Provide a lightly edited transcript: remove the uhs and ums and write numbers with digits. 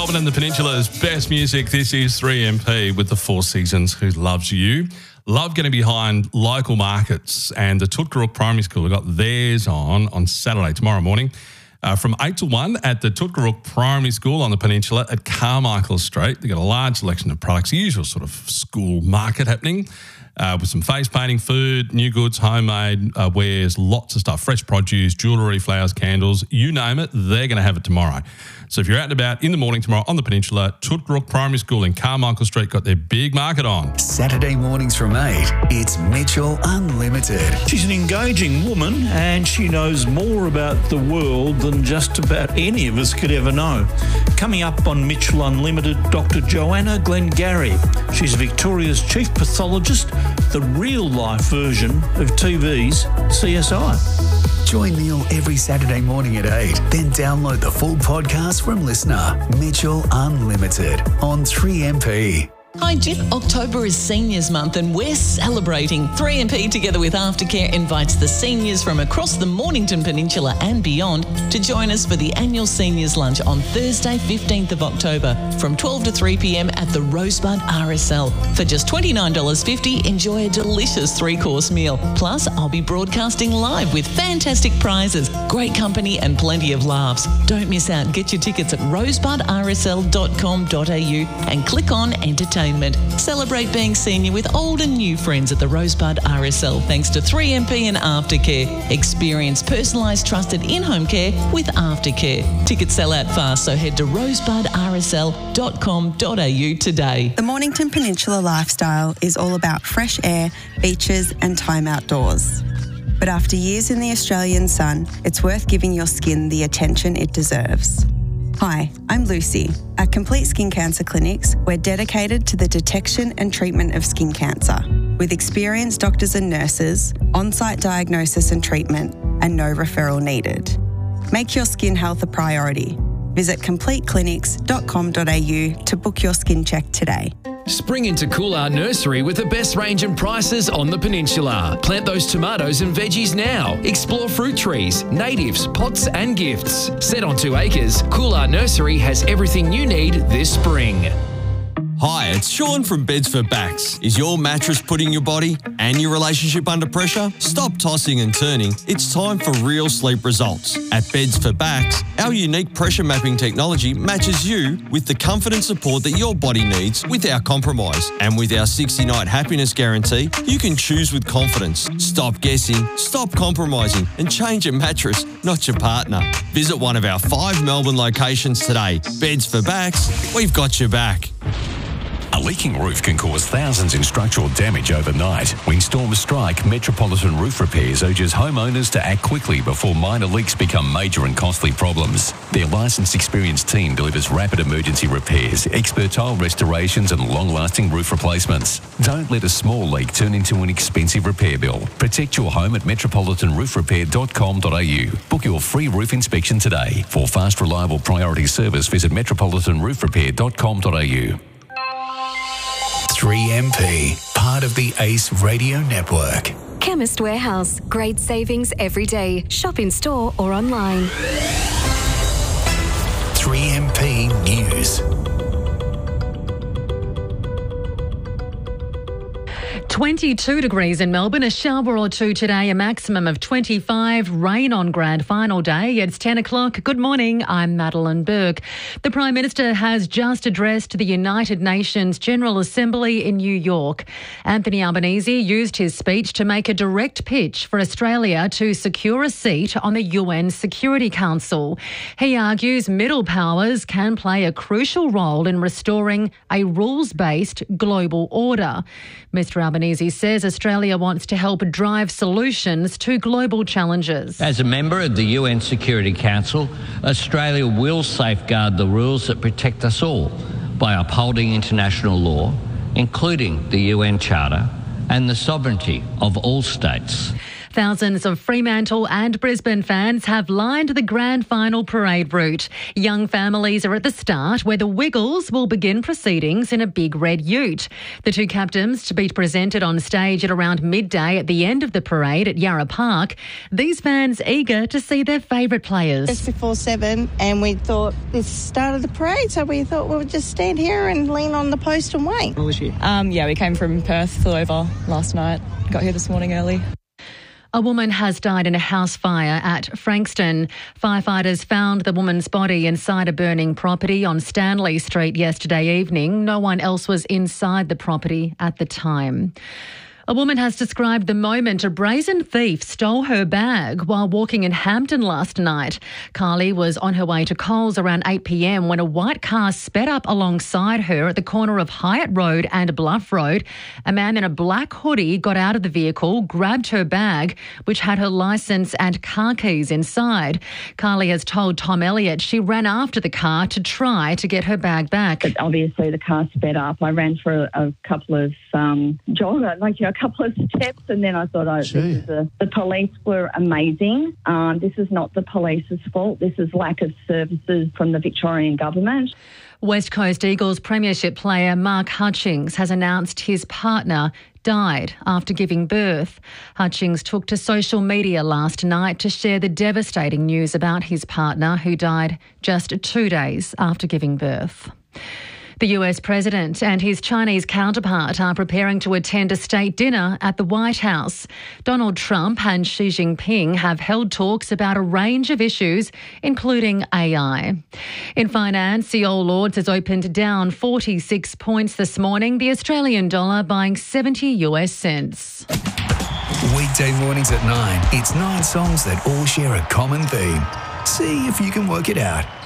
Melbourne and the Peninsula's best music. This is 3MP with the Four Seasons Who Loves You. Love getting behind local markets, and the Tutgarook Primary School have got theirs on Saturday, tomorrow morning, from 8 to 1 at the Tutgarook Primary School on the Peninsula at Carmichael Street. They've got a large selection of products, the usual sort of school market happening, with some face painting, food, new goods, homemade wares, lots of stuff, fresh produce, jewellery, flowers, candles, you name it, they're going to have it tomorrow. So if you're out and about in the morning tomorrow on the Peninsula, Tutgarook Primary School in Carmichael Street got their big market on. Saturday mornings from 8, it's Mitchell Unlimited. She's an engaging woman and she knows more about the world than just about any of us could ever know. Coming up on Mitchell Unlimited, Dr. Joanna Glengarry. She's Victoria's chief pathologist, the real-life version of TV's CSI. Join Neil every Saturday morning at 8. Then download the full podcast from Listener. Mitchell Unlimited on 3MP. Hi Jip, October is Seniors Month and we're celebrating. 3MP together with Aftercare invites the seniors from across the Mornington Peninsula and beyond to join us for the annual Seniors Lunch on Thursday 15th of October from 12 to 3 p.m. at the Rosebud RSL. For just $29.50, enjoy a delicious 3-course meal. Plus, I'll be broadcasting live with fantastic prizes, great company and plenty of laughs. Don't miss out. Get your tickets at rosebudrsl.com.au and click on Entertainment. Celebrate being senior with old and new friends at the Rosebud RSL thanks to 3MP and Aftercare. Experience personalised, trusted in-home care with Aftercare. Tickets sell out fast, so head to rosebudrsl.com.au today. The Mornington Peninsula lifestyle is all about fresh air, beaches and time outdoors. But after years in the Australian sun, it's worth giving your skin the attention it deserves. Hi, I'm Lucy. At Complete Skin Cancer Clinics, we're dedicated to the detection and treatment of skin cancer, with experienced doctors and nurses, on-site diagnosis and treatment, and no referral needed. Make your skin health a priority. Visit completeclinics.com.au to book your skin check today. Spring into Coolar Nursery with the best range and prices on the Peninsula. Plant those tomatoes and veggies now. Explore fruit trees, natives, pots and gifts. Set on 2 acres, Coolar Nursery has everything you need this spring. Hi, it's Sean from Beds for Backs. Is your mattress putting your body and your relationship under pressure? Stop tossing and turning. It's time for real sleep results. At Beds for Backs, our unique pressure mapping technology matches you with the comfort and support that your body needs without compromise. And with our 60-night happiness guarantee, you can choose with confidence. Stop guessing, stop compromising, and change your mattress, not your partner. Visit one of our 5 Melbourne locations today. Beds for Backs, we've got your back. A leaking roof can cause thousands in structural damage overnight. When storms strike, Metropolitan Roof Repairs urges homeowners to act quickly before minor leaks become major and costly problems. Their licensed, experienced team delivers rapid emergency repairs, expert tile restorations and long-lasting roof replacements. Don't let a small leak turn into an expensive repair bill. Protect your home at metropolitanroofrepair.com.au. Book your free roof inspection today. For fast, reliable priority service, visit metropolitanroofrepair.com.au. 3MP, part of the ACE Radio Network. Chemist Warehouse. Great savings every day. Shop in store or online. 3MP News. 22 degrees in Melbourne, a shower or two today, a maximum of 25, rain on grand final day. It's 10 o'clock. Good morning, I'm Madeline Burke. The Prime Minister has just addressed the United Nations General Assembly in New York. Anthony Albanese used his speech to make a direct pitch for Australia to secure a seat on the UN Security Council. He argues middle powers can play a crucial role in restoring a rules-based global order. Mr. Albanese says Australia wants to help drive solutions to global challenges. As a member of the UN Security Council, Australia will safeguard the rules that protect us all by upholding international law, including the UN Charter and the sovereignty of all states. Thousands of Fremantle and Brisbane fans have lined the grand final parade route. Young families are at the start, where the Wiggles will begin proceedings in a big red ute. The two captains to be presented on stage at around midday at the end of the parade at Yarra Park. These fans eager to see their favourite players. Just before 7, and we thought this started the parade, so we thought we would just stand here and lean on the post and wait. Where was you? Yeah, we came from Perth, flew over last night, got here this morning early. A woman has died in a house fire at Frankston. Firefighters found the woman's body inside a burning property on Stanley Street yesterday evening. No one else was inside the property at the time. A woman has described the moment a brazen thief stole her bag while walking in Hampton last night. Carly was on her way to Coles around 8 p.m. when a white car sped up alongside her at the corner of Hyatt Road and Bluff Road. A man in a black hoodie got out of the vehicle, grabbed her bag, which had her licence and car keys inside. Carly has told Tom Elliott she ran after the car to try to get her bag back. But obviously the car sped up. I ran for a couple of couple of steps, and then I thought, the police were amazing. This is not the police's fault. This is lack of services from the Victorian government. West Coast Eagles premiership player Mark Hutchings has announced his partner died after giving birth. Hutchings took to social media last night to share the devastating news about his partner, who died just 2 days after giving birth. The US President and his Chinese counterpart are preparing to attend a state dinner at the White House. Donald Trump and Xi Jinping have held talks about a range of issues, including AI. In finance, the All Ords has opened down 46 points this morning, the Australian dollar buying 70 US cents. Weekday mornings at 9, it's 9 songs that all share a common theme. See if you can work it out.